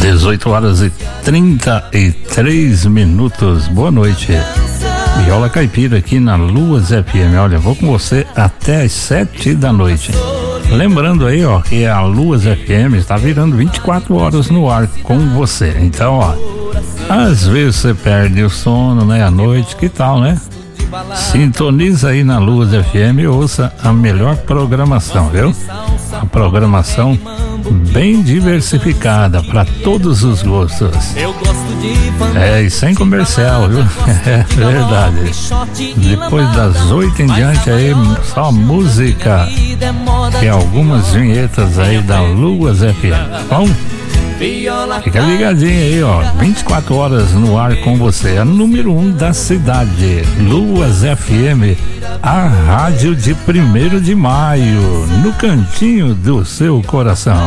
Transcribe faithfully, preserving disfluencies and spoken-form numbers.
dezoito horas e trinta e três minutos. Boa noite. Viola Caipira aqui na Luas F M. Olha, vou com você até as sete da noite. Lembrando aí, ó, que a Luas F M está virando vinte e quatro horas no ar com você. Então, ó, às vezes você perde o sono, né, à noite, que tal, né? Sintoniza aí na Luas F M e ouça a melhor programação, viu? A programação bem diversificada para todos os gostos. É, e sem comercial, viu? É verdade. Depois das oito em diante aí, só música e algumas vinhetas aí da Luas F M. Bom, fica ligadinho aí, ó. vinte e quatro horas no ar com você. A número um da cidade. Luas F M, a rádio de primeiro de maio, no cantinho do seu coração.